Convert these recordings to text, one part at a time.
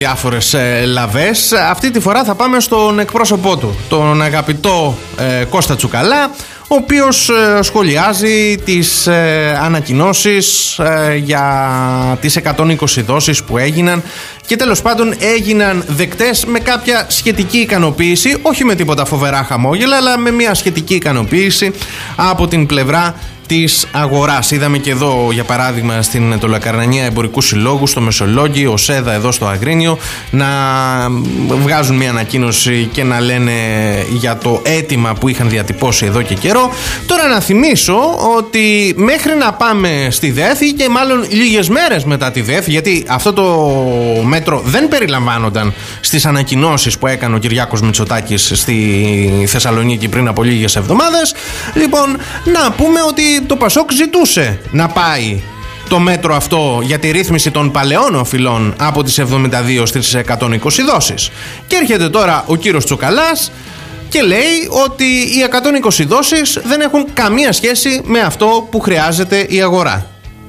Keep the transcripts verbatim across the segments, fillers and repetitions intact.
Διάφορες ε, λαβές. Αυτή τη φορά θα πάμε στον εκπρόσωπό του, τον αγαπητό ε, Κώστα Τσουκαλά, ο οποίος ε, σχολιάζει τις ε, ανακοινώσεις ε, για τις εκατόν είκοσι δόσεις που έγιναν και τέλος πάντων έγιναν δεκτές με κάποια σχετική ικανοποίηση, όχι με τίποτα φοβερά χαμόγελα, αλλά με μια σχετική ικανοποίηση από την πλευρά της αγοράς. Είδαμε και εδώ, για παράδειγμα, στην Τολακαρνανία Εμπορικού Συλλόγου, στο Μεσολόγγι, ο ΣΕΔΑ εδώ στο Αγρίνιο, να βγάζουν μια ανακοίνωση και να λένε για το αίτημα που είχαν διατυπώσει εδώ και καιρό. Τώρα να θυμίσω ότι μέχρι να πάμε στη ΔΕΘ ή και μάλλον λίγες μέρες μετά τη ΔΕΘ, γιατί αυτό το μέτρο δεν περιλαμβάνονταν στις ανακοινώσεις που έκανε ο Κυριάκος Μητσοτάκης στη Θεσσαλονίκη πριν από λίγες εβδομάδες, λοιπόν, να πούμε ότι το Πασόκ ζητούσε να πάει το μέτρο αυτό για τη ρύθμιση των παλαιών οφειλών από τις εβδομήντα δύο στις εκατόν είκοσι δόσεις. Και έρχεται τώρα ο κύριος Τσουκαλάς και λέει ότι οι εκατόν είκοσι δόσεις δεν έχουν καμία σχέση με αυτό που χρειάζεται η αγορά.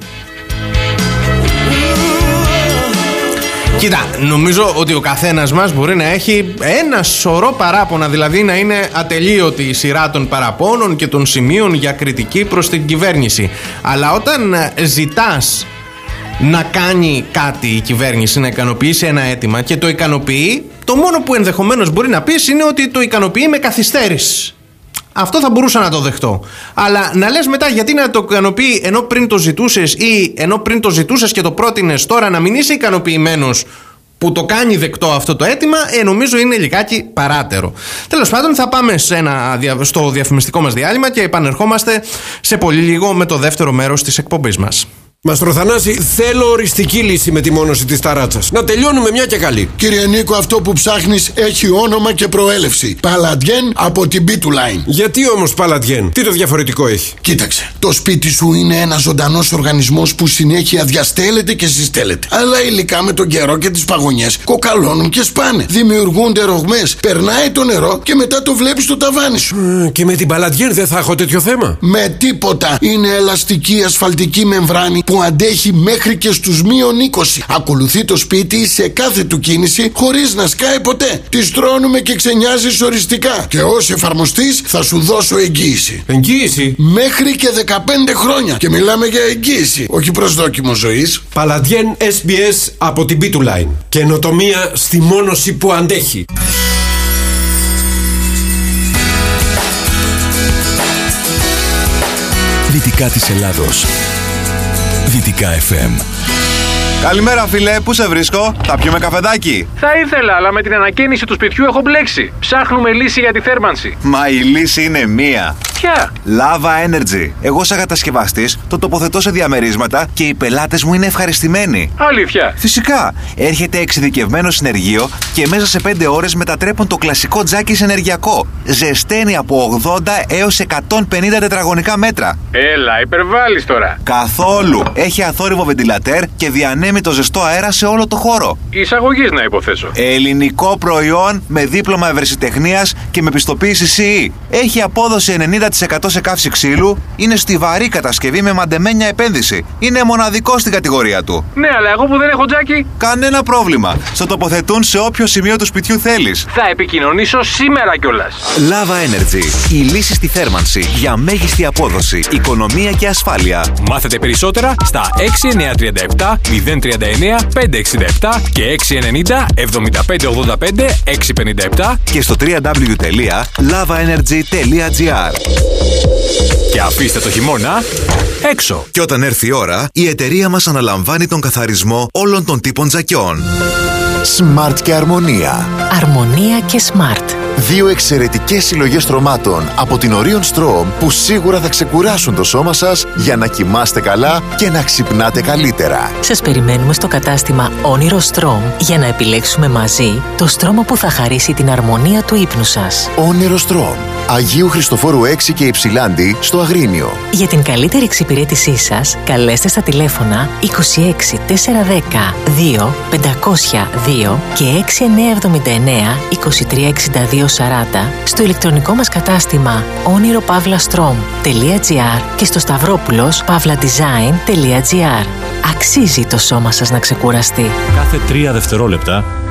Κοίτα, νομίζω ότι ο καθένας μας μπορεί να έχει ένα σωρό παράπονα, δηλαδή να είναι ατελείωτη η σειρά των παραπώνων και των σημείων για κριτική προς την κυβέρνηση. Αλλά όταν ζητάς να κάνει κάτι η κυβέρνηση, να ικανοποιήσει ένα αίτημα και το ικανοποιεί, το μόνο που ενδεχομένως μπορεί να πεις είναι ότι το ικανοποιεί με καθυστέρηση. Αυτό θα μπορούσα να το δεχτώ. Αλλά να λες μετά γιατί να το ικανοποιεί ενώ πριν το ζητούσες ή ενώ πριν το ζητούσες και το πρότεινες, τώρα να μην είσαι ικανοποιημένος που το κάνει δεκτό αυτό το αίτημα, ε, νομίζω είναι λιγάκι παράτερο. Τέλος πάντων, θα πάμε σε ένα, στο διαφημιστικό μας διάλειμμα και επανερχόμαστε σε πολύ λίγο με το δεύτερο μέρος της εκπομπής μας. Μαστροθανάση, θέλω οριστική λύση με τη μόνωση της ταράτσας. Να τελειώνουμε μια και καλή. Κύριε Νίκο, αυτό που ψάχνεις έχει όνομα και προέλευση. Παλαντιέν από την Bituline. Γιατί όμως Παλαντιέν, τι το διαφορετικό έχει? Κοίταξε, το σπίτι σου είναι ένας ζωντανός οργανισμός που συνέχεια διαστέλλεται και συστέλλεται. Αλλά υλικά με τον καιρό και τις παγωνιές κοκαλώνουν και σπάνε. Δημιουργούνται ρογμές, περνάει το νερό και μετά το βλέπεις στο ταβάνι σου. Mm, και με την Παλαντιέν δεν θα έχω τέτοιο θέμα? Με τίποτα. Είναι ελαστική ασφαλτική μεμβράνη που αντέχει μέχρι και στους μείον είκοσι. Ακολουθεί το σπίτι σε κάθε του κίνηση χωρίς να σκάει ποτέ. Τη στρώνουμε και ξενιάζεις οριστικά. Και ως εφαρμοστής θα σου δώσω εγγύηση. Εγγύηση? Μέχρι και δεκαπέντε χρόνια. Και μιλάμε για εγγύηση, όχι προσδόκιμο ζωής. Παλαντιέν ες μπι ες από την Bituline. Καινοτομία στη μόνωση που αντέχει. Δυτικά της Ελλάδος. Δυτικά εφ εμ. Καλημέρα φίλε, πού σε βρίσκω? Θα πιούμε καφεδάκι? Θα ήθελα, αλλά με την ανακαίνιση του σπιτιού έχω μπλέξει. Ψάχνουμε λύση για τη θέρμανση. Μα η λύση είναι μία. Ποια? Lava Energy. Εγώ σαν κατασκευαστής το τοποθετώ σε διαμερίσματα και οι πελάτες μου είναι ευχαριστημένοι. Αλήθεια? Φυσικά. Έρχεται εξειδικευμένο συνεργείο και μέσα σε πέντε ώρες μετατρέπουν το κλασικό τζάκι σε ενεργειακό. Ζεσταίνει από ογδόντα έως εκατόν πενήντα τετραγωνικά μέτρα. Έλα, υπερβάλλεις τώρα. Καθόλου. Έχει αθόρυβο βεντιλατέρ και διανέμει το ζεστό αέρα σε όλο το χώρο. Εισαγωγής να υποθέσω. Ελληνικό προϊόν με δίπλωμα ευρεσιτεχνίας και με πιστοποίηση σι ι. Έχει απόδοση ενενήντα τοις εκατό σε καύση ξύλου. Είναι στιβαρή κατασκευή με μαντεμένια επένδυση. Είναι μοναδικό στην κατηγορία του. Ναι, αλλά εγώ που δεν έχω τζάκι. Κανένα πρόβλημα. Στο τοποθετούν σε όποιο σημείο του σπιτιού θέλεις. Θα επικοινωνήσω σήμερα κιόλας. Lava Energy. Η λύση στη θέρμανση για μέγιστη απόδοση, οικονομία και ασφάλεια. Μάθετε περισσότερα στα έξι εννιά τρία επτά μηδέν τριάντα εννιά πεντακόσια εξήντα επτά και έξι ενενήντα εβδομήντα πέντε ογδόντα πέντε εξακόσια πενήντα επτά και στο double-u double-u double-u τελεία lava energy τελεία gr. Και αφήστε το χειμώνα έξω. Και όταν έρθει η ώρα, η εταιρεία μας αναλαμβάνει τον καθαρισμό όλων των τύπων τζακιών. Smart και Αρμονία. Αρμονία και Smart. Δύο εξαιρετικές συλλογές στρωμάτων από την Orion Strom που σίγουρα θα ξεκουράσουν το σώμα σας για να κοιμάστε καλά και να ξυπνάτε καλύτερα. Σας περιμένουμε στο κατάστημα Όνειρο Strom για να επιλέξουμε μαζί το στρώμα που θα χαρίσει την αρμονία του ύπνου σας. Όνειρο Strom. Αγίου Χριστοφόρου έξι και Υψηλάντη στο Αγρίνιο. Για την καλύτερη εξυπηρέτησή σας, καλέστε στα τηλέφωνα είκοσι έξι τετρακόσια δέκα δύο πεντακόσια δύο και έξι εννιά εβδομήντα εννιά είκοσι τρία εξήντα δύο σαράντα στο ηλεκτρονικό μας κατάστημα όνειρο παύλα στρομ τελεία gr και στο σταυρόπουλος παύλα design τελεία gr. Αξίζει το σώμα σας να ξεκουραστεί. Κάθε τρία δευτερόλεπτα